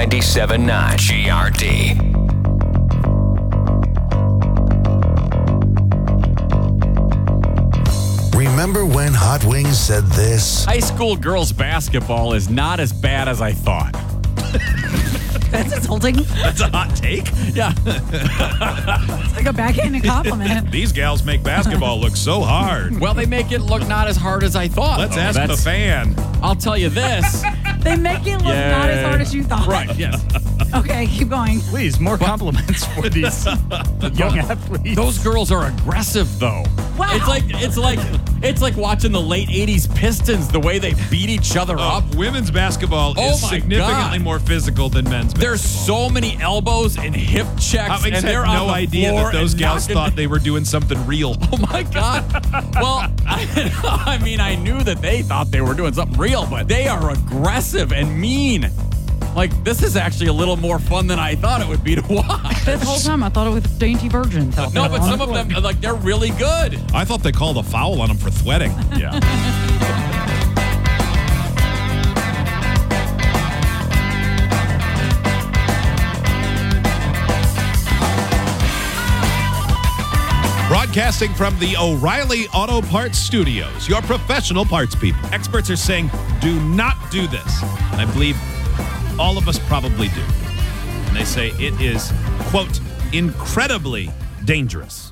97.9 GRD. Remember when Hot Wings said this? High school girls basketball is not as bad as I thought. That's insulting. That's a hot take. Yeah. It's like a backhanded compliment. These gals make basketball look so hard. Well, they make it look not as hard as I thought. Let's ask the fan. I'll tell you this. They make it look not as hard as you thought. Right, yes. Okay, keep going. Please, more compliments for these young athletes. Those girls are aggressive, though. Wow. It's like watching the late 80s Pistons, the way they beat each other up. Women's basketball Oh is my significantly God. more physical than men's basketball. There's so many elbows and hip checks, I and they're had on no the idea floor that those and gals knocking- thought they were doing something real. Oh my God. Well, I mean, I knew that they thought they were doing something real, but they are aggressive and mean. Like, this is actually a little more fun than I thought it would be to watch. This whole time I thought it was dainty virgins. No, but some of them, like, they're really good. I thought they called a foul on them for sweating. Yeah. Broadcasting from the O'Reilly Auto Parts Studios, your professional parts people. Experts are saying, do not do this. And I believe all of us probably do. And they say it is, quote, incredibly dangerous.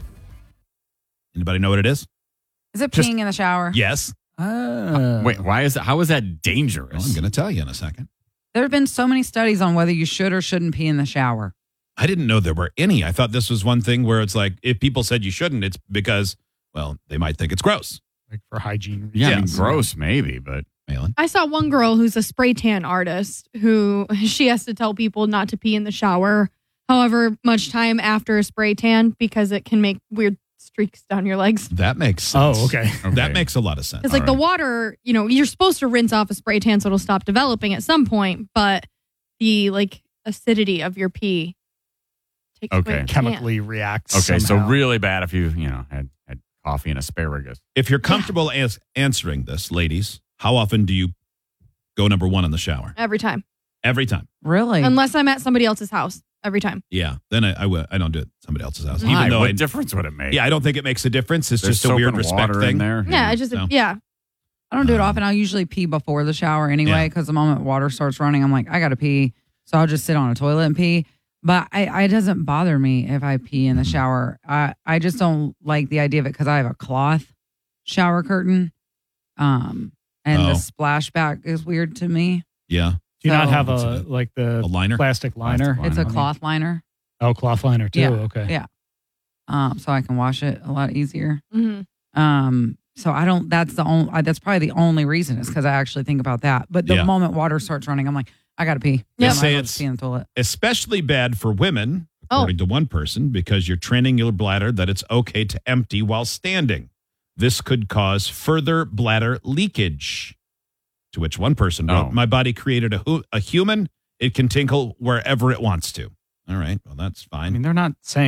Anybody know what it is? Is it peeing in the shower? Yes. Wait, how is that Well, dangerous? I'm going to tell you in a second. There have been so many studies on whether you should or shouldn't pee in the shower. I didn't know there were any. I thought this was one thing where it's like, if people said you shouldn't, it's because, well, they might think it's gross. Like for hygiene. Yeah, I mean, Yes. gross maybe, but Malin? I saw one girl who's a spray tan artist who she has to tell people not to pee in the shower however much time after a spray tan because it can make weird streaks down your legs. That makes sense. Oh, okay. That makes a lot of sense. Because like the water, you're supposed to rinse off a spray tan so it'll stop developing at some point, but the like acidity of your pee takes away Okay. the tan. Chemically reacts. okay, so somehow. really bad if you had coffee and asparagus. If you're comfortable answering this, ladies, how often do you go number one in the shower? Every time. Every time. Really? Unless I'm at somebody else's house. Every time. Yeah. Then I don't do it at somebody else's house. Why? Even though What difference would it make? I don't think it makes a difference. It's There's just a soap weird and respect water thing. in there. Yeah, I just, No. yeah. I don't do it often. I'll usually pee before the shower anyway because the moment water starts running, I'm like, I got to pee. So I'll just sit on a toilet and pee. But it doesn't bother me if I pee in the shower. I just don't like the idea of it because I have a cloth shower curtain. And the splashback is weird to me. Yeah. Do you not So- have What's the A liner? plastic liner? Plastic It's a liner. cloth liner. Oh, cloth liner too. Yeah. Okay. Yeah. So I can wash it a lot easier. Mm-hmm. So I don't. That's probably the only reason is because I actually think about that. But the Yeah. moment water starts running, I'm like, I got to pee. They I might say as well it's just pee in the toilet. especially bad for women, according to one person, because you're training your bladder that it's okay to empty while standing. This could cause further bladder leakage. To which one person wrote, Oh. my body created a human. It can tinkle wherever it wants to. All right. Well, that's fine. I mean, they're not saying